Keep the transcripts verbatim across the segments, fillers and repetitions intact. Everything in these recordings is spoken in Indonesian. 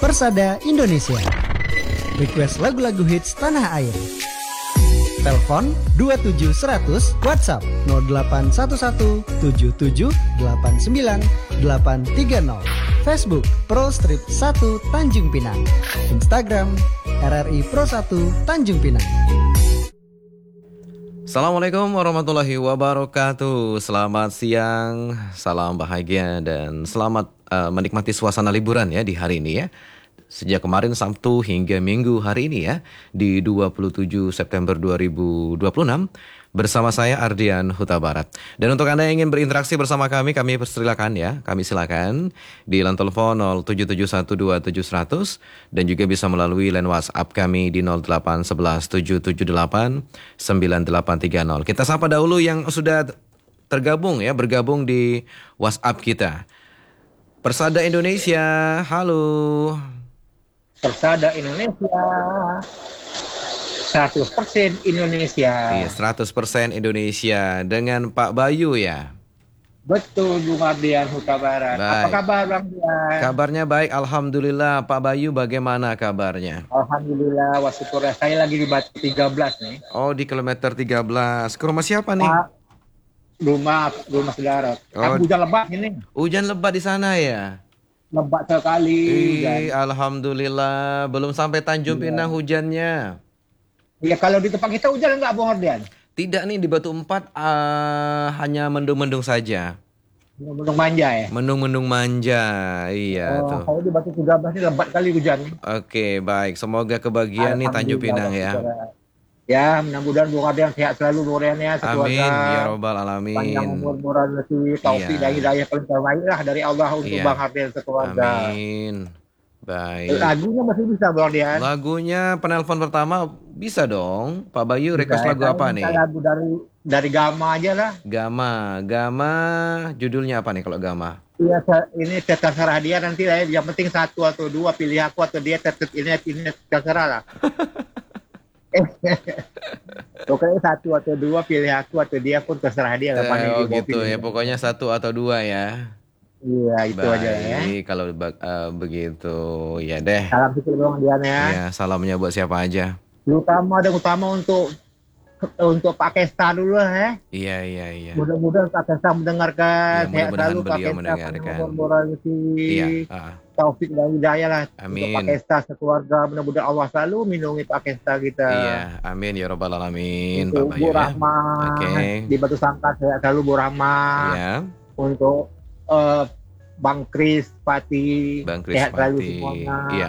Persada Indonesia. Request lagu-lagu hits tanah air. Telepon dua tujuh seratus, WhatsApp nol delapan satu satu tujuh tujuh delapan sembilan delapan tiga nol. Facebook Pro Strip satu Tanjung Pinang. Instagram R R I Pro satu Tanjung Pinang. Assalamualaikum warahmatullahi wabarakatuh. Selamat siang, salam bahagia dan selamat uh, menikmati suasana liburan ya di hari ini ya. Sejak kemarin Sabtu hingga Minggu hari ini ya, di dua puluh tujuh September dua ribu dua puluh enam, bersama saya Ardian Huta Barat. Dan untuk Anda yang ingin berinteraksi bersama kami, kami persilakan ya, kami silakan di line telepon nol tujuh tujuh satu dua tujuh seratus dan juga bisa melalui line WhatsApp kami di nol delapan satu satu tujuh tujuh delapan sembilan delapan tiga nol. Kita sapa dahulu yang sudah tergabung ya, bergabung di WhatsApp kita. Persada Indonesia, halo. Persada Indonesia, seratus persen Indonesia. Iya, seratus persen Indonesia dengan Pak Bayu ya. Betul, Bung Ardian Huta Barat. Baik. Apa kabar Bang Dian? Kabarnya baik, alhamdulillah. Pak Bayu bagaimana kabarnya? Alhamdulillah, wasyukur. Saya lagi di Batu tiga belas nih. Oh, di kilometer tiga belas. Ke rumah siapa nih? Ah, rumah, rumah saudara. Oh. Aku hujan lebat ini. Hujan lebat di sana ya? Lebat sekali. Ih, alhamdulillah. Belum sampai Tanjung Iya. Pinang hujannya. Ya kalau di tempat kita hujan enggak Bung Ardian? Tidak nih, di Batu Empat uh, hanya mendung-mendung saja. Mendung manja ya. Mendung-mendung manja. Iya Oh, tuh. kalau di Batu tiga belas ini lebat kali hujan. Oke, baik. Semoga kebagian nih Tanjung Pinang ya. Ya, mudah-mudahan Bung Ardian sehat selalu Bung Ardian ya, Amin sekeluarga. ya robbal alamin. Panjang umur, murah rezeki, taufik Iya. dan hidayah paling terbaik lah dari Allah untuk Iya. Bang Ardian sekeluarga. Amin. Baik. Lagunya masih bisa Bang Ardian. Lagunya penelpon pertama bisa dong. Pak Bayu request lagu apa nih? Lagu dari dari Gama aja lah. Gama. Gama judulnya apa nih kalau Gama? Iya, se- ini terserah dia nanti lah ya. Yang penting satu atau dua pilih aku atau dia tetap ini ini terserah lah. Pokoknya satu atau dua pilih aku atau dia pun terserah dia. Eh, Kapan oh dia mau gitu pilih. ya. Pokoknya satu atau dua ya. Iya, itu Baik. aja ya. Kalau ba- eh, begitu ya deh. Salam sikit Bang Ardian ya. Ya, salamnya buat siapa aja? Utama dan utama untuk untuk Pak Kesta dulu lah ya. Iya, iya, iya. Mudah-mudahan Pak Kesta mendengarkan. Ya, Sehat mudah-mudahan selalu Pak beliau Kesta, mendengarkan. panjang umur, rezeki, Iya. ah. taufik dan hidayah lah. Amin. Untuk Pak Kesta sekeluarga, mudah-mudahan Allah selalu melindungi Pak Kesta kita. Iya, amin ya robbal alamin, Pak Untuk Bayu Bu ya. Rahma Oke. di Batu Sangkar, sehat selalu Bu Rahma. Ya, Untuk eh, Bang Kris Pati, Bang Kris sehat selalu Pati. semuanya. Iya.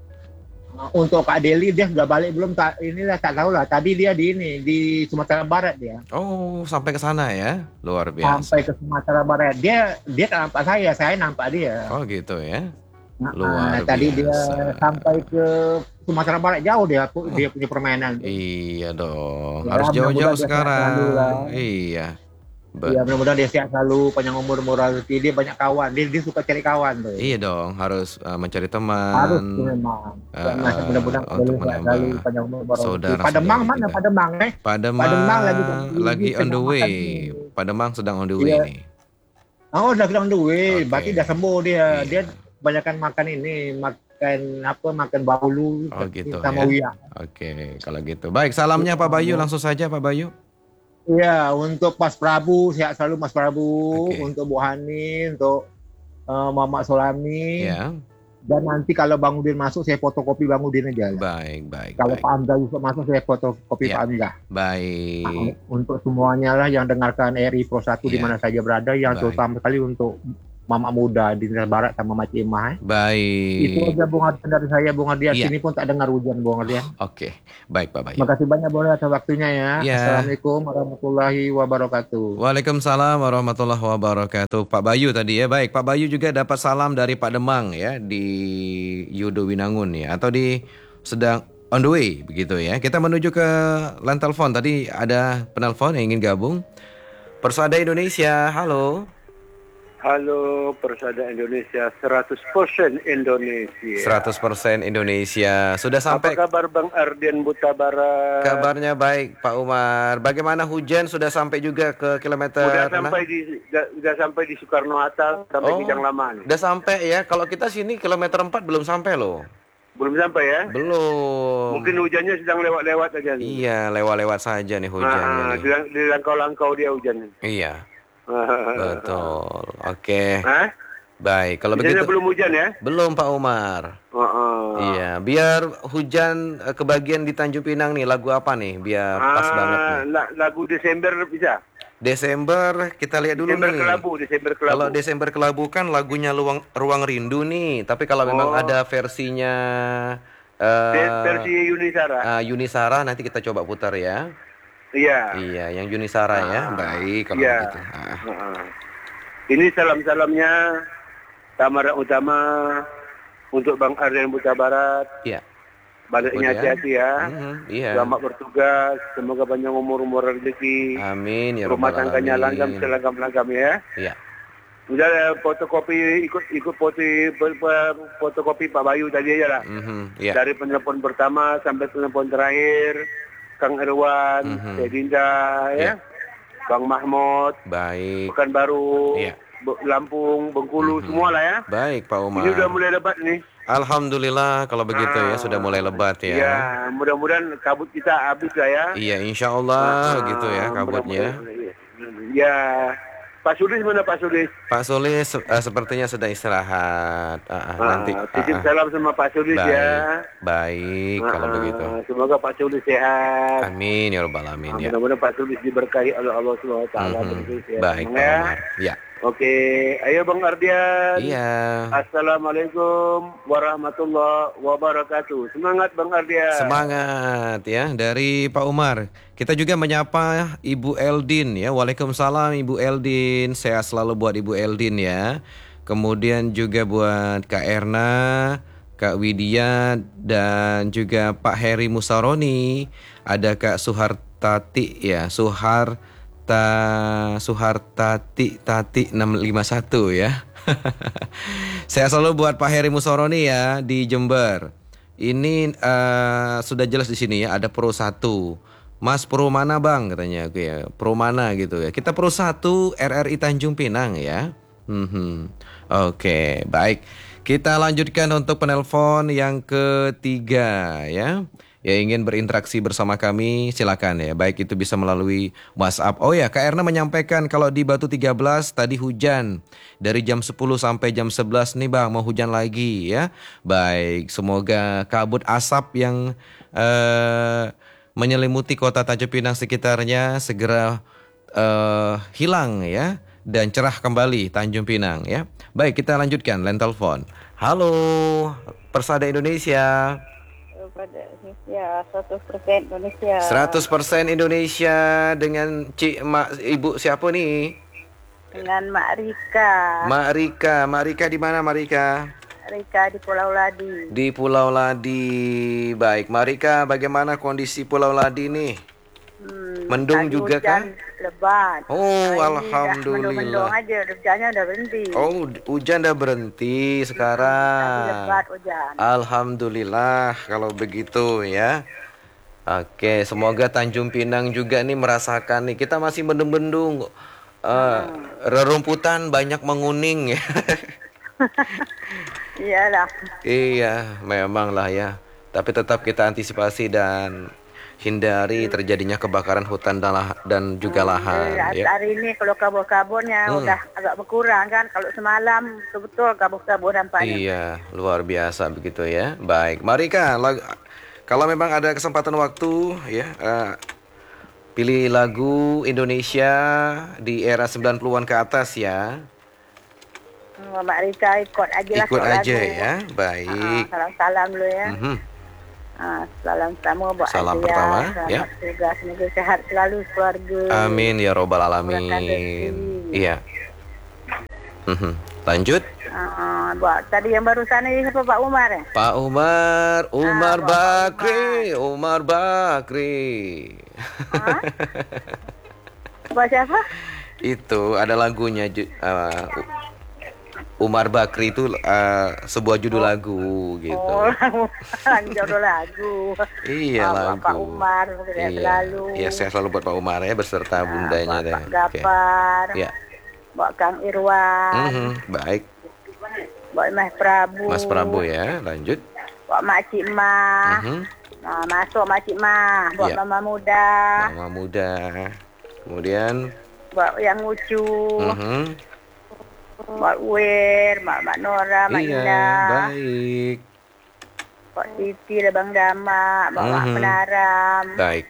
Untuk Kak Deli dia sudah balik belum? Tak, inilah tak tahu lah. Tadi dia di ini di Sumatera Barat dia. Oh, sampai ke sana ya. Luar biasa. Sampai ke Sumatera Barat. Dia dia tak nampak saya, saya nampak dia. Oh, gitu ya. Nah, luar tadi dia biasa. sampai ke Sumatera Barat jauh dia pu- dia punya permainan. Iya dong. Ya, Harus jauh-jauh mudah-mudahan dia sehat sekarang. selalu lah. Iya. Ba- Iya, mudah-mudahan dia sehat selalu, panjang umur, murah rezeki. Dia banyak kawan. Dia, dia suka cari kawan tuh. Iya dong, harus uh, mencari teman. Harus memang. eh, Nah, mudah-mudahan untuk dia sehat menambah selalu, panjang umur, murah rezeki. saudara-saudara Pademang mana kita. Pademang eh? Pademang, Pademang lagi- lagi on the sedang way. makan nih. Pademang sedang on the way Iya. nih. Oh, udah bilang the way. Oke. Berarti udah sembuh dia. Iya. Dia kebanyakan makan ini, makan apa? Makan bahulu Oh, gitu sama ya. uya. Oke, kalau gitu. Baik, salamnya Pak Bayu langsung saja Pak Bayu. Iya, untuk Mas Prabu, sehat selalu Mas Prabu. Oke. Untuk Bu Hani, untuk uh, Mama Solami. Ya, Dan nanti kalau Bang Udin masuk, saya fotokopi Bang Udin aja. baik, baik, Kalau baik. Pak Hamzah Yusuf masuk, saya fotokopi Iya. Pak Hamzah. Baik. Nah, untuk semuanya lah yang dengarkan R I Pro satu di Iya. mana saja berada, yang Baik. terutama sekali untuk Mama Muda di Indonesia Barat sama Maci Imah. Itu Baik. aja Bung Ardian dari saya, Bung Ardian. Iya. Sini pun tak dengar hujan, Bung Ardian. Oke, baik Pak Bayu. Terima kasih banyak boleh atas waktunya ya. Iya. Assalamualaikum warahmatullahi wabarakatuh. Waalaikumsalam warahmatullahi wabarakatuh. Pak Bayu tadi ya. Baik, Pak Bayu juga dapat salam dari Pak Demang ya di Yudo Winangun ya, atau di sedang on the way begitu ya. Kita menuju ke line telepon. Tadi ada penelpon yang ingin gabung. Persada Indonesia, halo. Halo persada Indonesia, seratus persen Indonesia. seratus persen Indonesia. Sudah sampai. Apa kabar Bang Ardian Buta Barat? Kabarnya baik Pak Umar. Bagaimana hujan sudah sampai juga ke kilometer? Udah sampai di udah, udah sampai di Soekarno Hatta sampai Oh, Kijang Lama nih. Udah sampai ya. Kalau kita sini kilometer empat belum sampai loh. Belum sampai ya? Belum. Mungkin hujannya sedang lewat-lewat aja nih. Iya, lewat-lewat saja nih hujannya. Ah, nih. di, di langkau-langkau dia hujannya. Iya. Betul. Oke. Hah? Baik. Kalau Hujannya begitu belum hujan ya? belum Pak Umar. Oh, oh. Iya, biar hujan eh, kebagian di Tanjung Pinang nih, lagu apa nih? Biar pas Ah, banget nih. la- lagu Desember bisa? Desember kita lihat dulu Desember nih. Kelabu, Desember Kelabu. Kalau Desember Kelabu kan lagunya Ruang Ruang Rindu nih, tapi kalau memang Oh. ada versinya eh De- versi Yunisara. ah, Yunisara nanti kita coba putar ya. Iya. Iya, yang Yunisara ya. Baik kalau Iya. begitu. Ah. Heeh. Ini salam-salamnya Tamara Utama untuk Bang Ardian Buta Barat. Iya. Baliknya Kemudian? hati-hati ya. Mhm, iya. Selamat bertugas. Semoga panjang umur umur rezeki. Amin ya Rumah rabbal tangganya alamin. langgam selagam-langgam ya. Iya. Udah eh, fotokopi ikut ikut foto fotokopi Pak Bayu tadi aja lah. Mhm, iya. Dari penelpon pertama sampai penelpon terakhir, Kang Irwan, Mhm. Teh Dinda, ya, Iya. Bang Mahmud, Baik. Pekanbaru, Iya. Be- Lampung, Bengkulu, Mhm. semua lah ya. Baik Pak Umar. Ini udah mulai lebat nih. Alhamdulillah kalau begitu ya, sudah mulai lebat ya. Iya, mudah-mudahan kabut kita habis lah ya. Iya, insya Allah Ah, gitu ya kabutnya. mudah-mudahan. Ya, Pak Sulis mana Pak Sulis? Pak Sulis se- eh, sepertinya sedang istirahat. Ah, ah, Ah, nanti. titip ah, ah. salam sama Pak Sulis Baik, ya. baik kalau Ah, begitu. Semoga Pak Sulis sehat. Amin ya rabbal Ah, alamin ya. mudah-mudahan Pak Sulis diberkahi oleh Allah Subhanahu wa taala. Mhm. Begitu ya. Baik Pak Ya. Umar. Ya. Oke, ayo Bang Ardian. Iya. Assalamualaikum warahmatullahi wabarakatuh. Semangat Bang Ardian. Semangat ya dari Pak Umar. Kita juga menyapa Ibu Eldin ya. Waalaikumsalam Ibu Eldin. Sehat selalu buat Ibu Eldin ya. Kemudian juga buat Kak Erna, Kak Widya dan juga Pak Heri Musaroni. Ada Kak Suhartati ya, Suhar Ta Suhartati Tati enam lima satu ya. Saya selalu buat Pak Heri Musaroni ya di Jember. Ini eh, sudah jelas di sini ya, ada Pro satu. Mas Pro mana Bang katanya aku ya. Pro mana gitu ya. Kita Pro satu R R I Tanjung Pinang ya. Mhm. Oke, baik. Kita lanjutkan untuk penelpon yang ketiga ya. Ya ingin berinteraksi bersama kami silakan ya. Baik itu bisa melalui WhatsApp. Oh ya, Kak Erna menyampaikan kalau di Batu tiga belas tadi hujan dari jam sepuluh sampai jam sebelas nih Bang, mau hujan lagi ya. Baik, semoga kabut asap yang eh, menyelimuti kota Tanjung Pinang sekitarnya segera eh, hilang ya dan cerah kembali Tanjung Pinang ya. Baik, kita lanjutkan line telepon. Halo, Persada Indonesia. Pada ya seratus persen Indonesia. seratus persen Indonesia dengan Cik Mak Ibu siapa nih? Dengan Mak Rika. Mak Rika. Mak Rika di mana Mak Rika? Rika di Pulau Ladi. Di Pulau Ladi. Baik, Mak Rika, bagaimana kondisi Pulau Ladi nih? Hmm, Mendung tadi juga hujan kah? Lebat. Oh, Hari ini dah alhamdulillah. Mendung-mendung aja, hujannya udah berhenti. Oh, hujan udah berhenti Tadi sekarang. lebat hujan. Alhamdulillah kalau begitu ya. Oke, semoga Tanjung Pinang juga nih merasakan nih. Kita masih mendung-mendung. Eh, rerumputan banyak menguning ya. Iyalah. Iya, memang lah ya. Tapi tetap kita antisipasi dan hindari terjadinya kebakaran hutan dan, lah- dan juga lahan Eh, ya. Hari ini kalau kabut-kabutnya Hmm. udah agak berkurang kan. Kalau semalam betul-betul kabut-kabut nampaknya. Iya, luar biasa begitu ya. Baik, mari Kak, lag- kalau memang ada kesempatan waktu ya, eh, pilih lagu Indonesia di era sembilan puluhan ke atas ya. Hmm, Mak Rika ikut aja lah. Ikut kalau aja lagu. ya. Baik. Ah, salam-salam dulu ya. Mhm. Ah, salam pertama buat Salam Adia. pertama, Selamat ya. tugas, semoga sehat selalu keluarga. Amin ya robbal Murahkan alamin. rezeki. Iya. Mhm. Lanjut. Ah, buat tadi yang barusan ini siapa Pak Umar ya? Pak Umar, Umar Pak Bakri, Umar Bakri. Hah? Buat siapa? Itu ada lagunya ju- uh, Umar Bakri itu uh, sebuah judul oh. lagu gitu. Oh, judul lagu. Iya oh, lagu. Pak Umar iya. selalu. Iya, saya selalu buat Pak Umar ya beserta nah, bundanya deh. Pak Gapar. Okay. Ya. Buat Kang Irwan. Mm-hmm. Baik. Buat Mas Prabu. Mas Prabu ya, lanjut. Buat Mak Cik Ma. Mm-hmm. Nah, masuk Mak Cik Ma. Buat ya. Mama Muda. Mama Muda. Kemudian. Buat yang lucu. Mm-hmm. Mak Wir, Mak Mak Nora, Mak iya, Indah. Baik. Pak Siti, Abang Dama, Mak mm-hmm. Penaram. Baik.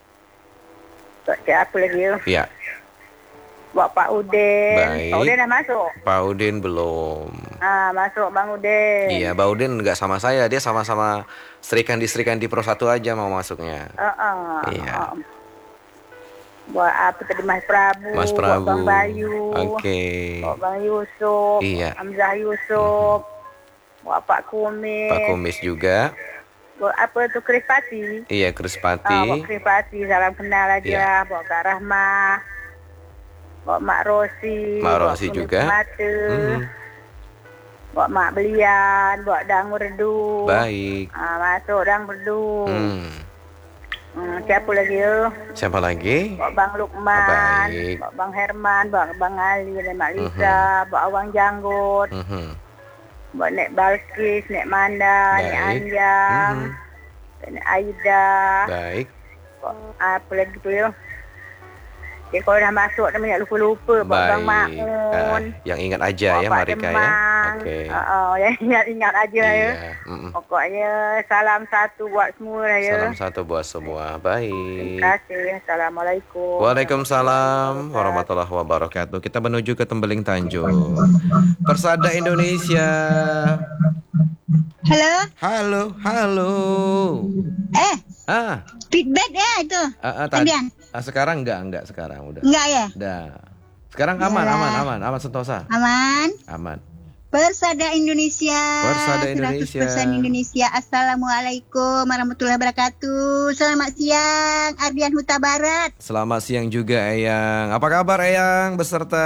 Pak siapa lagi? Iya. Buat Pak Udin. Baik. Pak Udin dah masuk? Pak Udin belum. Ah, masuk Bang Udin. Iya, Bang Udin nggak sama saya. Dia sama-sama Serikandi Serikandi Pro satu aja mau masuknya. Uh-uh. Iya. Uh-uh. Buat apa tadi Mas Prabu, Mas Prabu. Buat Bang Bayu, Oke. Okay. Buat Bang Yusuf, iya. Hamzah Yusuf, mm-hmm. Buat Pak Kumis. Pak Kumis juga. Buat apa tu Krispati? Iya, Krispati. Ah, buat Krispati, salam kenal aja. Iya. Buat Kak Rahmah, buat Mak Rosi, Mak Rosi juga. Mm-hmm. Buat Mak Belian, buat Dang Merdu. Baik. Ah, masuk Dang Merdu. Hmm. Hmm, siapa lagi yo? Siapa lagi? Buat Bang Lukman, Baik. buat Bang Herman, buat Bang Ali dan Mak Lisa, uh-huh. buat Awang Janggut, uh-huh. buat Nek Balkis, Nek Manda, Nek Anjang, uh-huh. Nek Aida. Baik. Buat, apa lagi tu yo? Dia kalau dah masuk dah banyak lupa-lupa. Buat Bang Maun. Uh, yang ingat aja ya Marika ya. Oke. Okay. Uh, yang ingat-ingat aja iya. ya. Mm-mm. Pokoknya salam satu buat semua ya. Salam satu buat semua. Baik. Terima kasih. Assalamualaikum. Waalaikumsalam warahmatullahi wabarakatuh. Kita menuju ke Tembeling Tanjung. Persada Indonesia. Halo. Halo, halo. Eh. Ah. Feedback ya itu. Ah, ah, tadi. Ah, sekarang enggak, enggak sekarang udah. Enggak ya? Udah. Sekarang aman, Yalah. aman, aman, aman Sentosa. Aman. Aman. Persada Indonesia. Persada Indonesia. seratus persen Indonesia. Assalamualaikum warahmatullahi wabarakatuh. Selamat siang Ardian Huta Barat. Selamat siang juga Eyang. Apa kabar Eyang beserta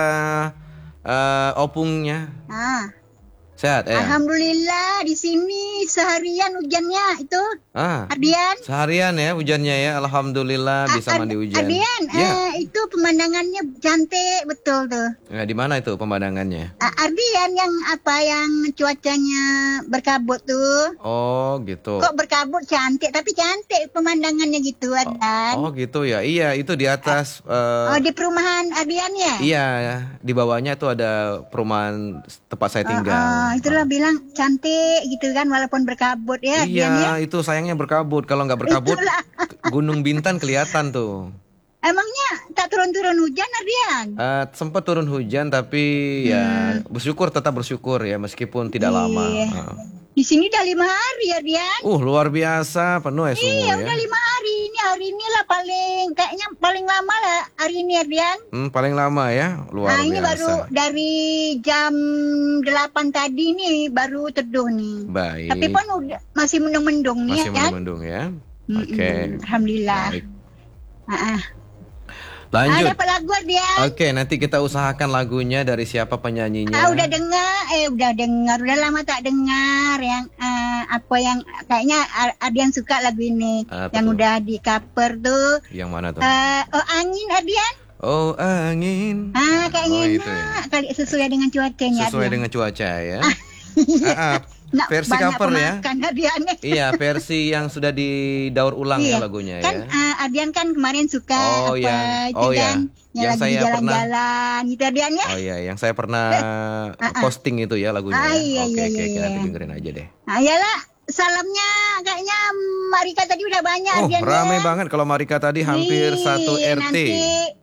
uh, opungnya? Ah. Sehat Eyang? Alhamdulillah di sini seharian hujannya itu. Ah. Ardian. Seharian ya hujannya ya. Alhamdulillah ah, bisa mandi hujan. Ardian, ya. eh, itu pemandangannya cantik betul tuh. Ya, di mana itu pemandangannya? Ah, Ardian yang apa yang cuacanya berkabut tuh. Oh gitu. Kok berkabut cantik tapi cantik pemandangannya gitu Ardian. Oh, oh gitu ya. Iya itu di atas. Uh, oh di perumahan Ardian ya? Iya di bawahnya tuh ada perumahan tempat saya tinggal. Oh, oh. Itulah bilang cantik gitu kan walaupun berkabut ya. Iya ya? itu sayangnya berkabut. Kalau nggak berkabut Itulah. Gunung Bintan kelihatan tuh. Emangnya tak turun-turun hujan Ardian? Uh, sempat turun hujan tapi hmm. ya bersyukur tetap bersyukur ya meskipun tidak iya. lama. Uh. Di sini udah lima hari Ardian. Uh luar biasa penuh ya semua iya, ya. Iya udah lima hari ini hari ini lah paling kayaknya paling lama lah hari ini Ardian. Hmm, paling lama ya luar nah, biasa. Nah ini baru dari jam delapan tadi nih baru teduh nih. Baik. Tapi pun udah masih mendung-mendung nih masih ya kan. Masih mendung ya. Oke. Okay. Alhamdulillah. Uh-uh. Lanjut. Ada apa lagu dia? Oke, nanti kita usahakan lagunya dari siapa penyanyinya. Ah, udah dengar, eh udah dengar, udah lama tak dengar yang uh, apa yang kayaknya Ardian suka lagu ini, ah, yang betul. Udah di cover tuh. Yang mana tuh? Uh, oh angin Ardian. Oh angin. Ah kayaknya oh, itu ya. Kali sesuai dengan cuacanya. Sesuai Ardian. dengan cuaca ya. ah, ah. Nah, versi cover ya. Iya, versi yang sudah didaur ulang iya. ya lagunya kan, ya. Kan uh, Ardian kan kemarin suka oh, apa ya. itu oh, kan ya. yang, yang saya jalan-jalan pernah... gitu Ardian ya. Oh iya, yang saya pernah posting itu ya lagunya. Ah, ya. iya, Oke, iya, oke, iya. nanti dengerin aja deh. Nah, iyalah salamnya kayaknya Marika tadi udah banyak Oh, Ardian. Ramai ya. banget kalau Marika tadi hampir Ih, satu R T. Nanti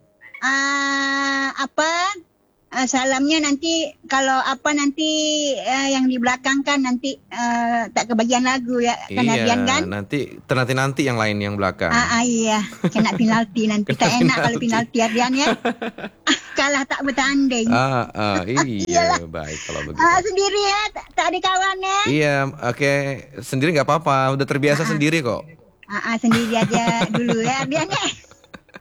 uh, apa Uh, salamnya nanti kalau apa nanti uh, yang di belakang kan nanti uh, tak kebagian lagu ya kan iya, Ardian kan nanti nanti nanti yang lain yang belakang ah, ah iya kena penalti nanti tak enak kalau penalti Ardian ya kalah tak bertanding ah, ah iya baik kalau begitu ah, sendiri ya tak, tak ada kawan ya iya oke okay. Sendiri nggak apa-apa udah terbiasa ah, sendiri kok ah, ah sendiri aja dulu ya Ardian ya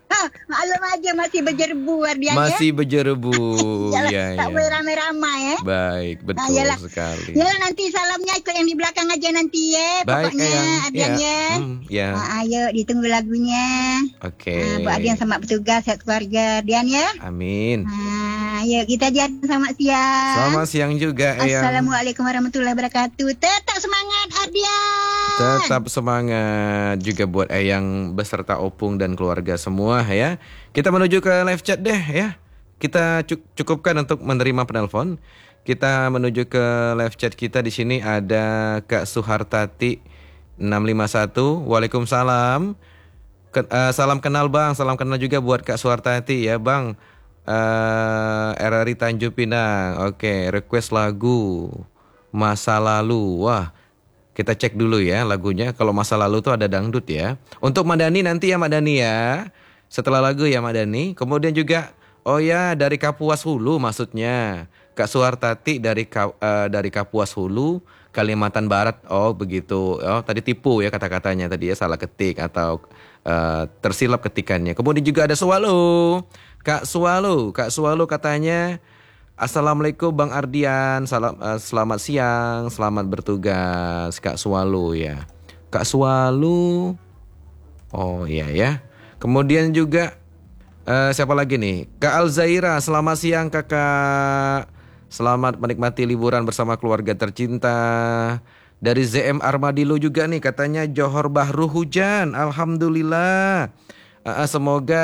Ah, maklum aja masih berjerbu dia Masih berjerbu. Yalah, Ya, tak ya. boleh ramai-ramai ya. Baik, betul Nah, yalah. sekali. Ya nanti salamnya ikut yang di belakang aja nanti ya. Baik, Pokoknya Eyang. Adian Ya. ya. Hmm, ya. Ah, ayo ditunggu lagunya. Oke. Ah, buat Adian selamat bertugas, sehat keluarga Adian ya. Amin. Ah, ayo kita Adian selamat siang. Selamat siang juga, Eyang. Assalamualaikum warahmatullahi wabarakatuh. Tetap semangat Adian. Tetap semangat juga buat Eyang beserta Opung dan keluarga semua ya. Kita menuju ke live chat deh ya. Kita cukupkan untuk menerima penelpon. Kita menuju ke live chat kita. Di sini ada Kak Suhartati enam lima satu. Waalaikumsalam. Ke, uh, salam kenal Bang. Salam kenal juga buat Kak Suhartati ya Bang. Uh, R R I Tanjung Pinang. Oke, request lagu Masa Lalu. Wah, kita cek dulu ya lagunya. Kalau Masa Lalu tuh ada dangdut ya. Untuk Madani nanti ya Madani ya. Setelah lagu ya Madani. Kemudian juga oh ya dari Kapuas Hulu maksudnya. Kak Suhartati dari uh, dari Kapuas Hulu, Kalimantan Barat. Oh begitu. Oh tadi tipu ya kata-katanya tadi ya, salah ketik atau uh, tersilap ketikannya. Kemudian juga ada Suwalu. Kak Suwalu, Kak Suwalu katanya Assalamualaikum Bang Ardian, salam, uh, selamat siang, selamat bertugas Kak Suwalu ya. Kak Suwalu, oh iya ya. Kemudian juga uh, siapa lagi nih? Kak Alzaira, selamat siang kakak. Selamat menikmati liburan bersama keluarga tercinta. Dari Z M Armadilo juga nih katanya Johor Bahru hujan, alhamdulillah. Uh, semoga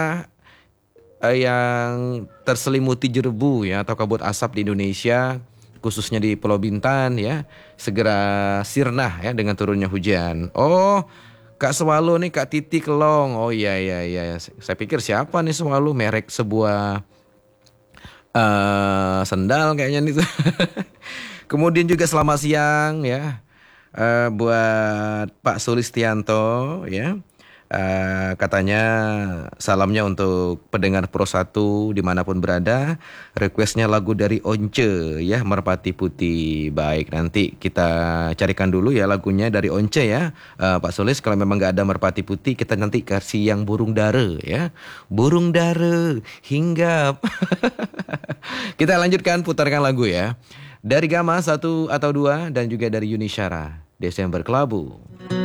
yang terselimuti jerebu ya atau kabut asap di Indonesia khususnya di Pulau Bintan ya segera sirna ya dengan turunnya hujan. Oh, Kak Suwalu nih Kak Titi Kelong. Oh iya iya iya. Saya pikir siapa nih Suwalu, merek sebuah uh, sendal kayaknya nih. Kemudian juga selamat siang ya uh, buat Pak Sulistianto ya. Uh, katanya salamnya untuk pendengar Pro satu dimanapun berada. Requestnya lagu dari Once ya, Merpati Putih. Baik, nanti kita carikan dulu ya lagunya dari Once ya, uh, Pak Sulis. Kalau memang gak ada Merpati Putih, kita nanti kasih yang Burung Dara ya. Burung Dara hinggap. Kita lanjutkan putarkan lagu ya. Dari Gama satu atau dua dan juga dari Yuni Syara, Desember Kelabu.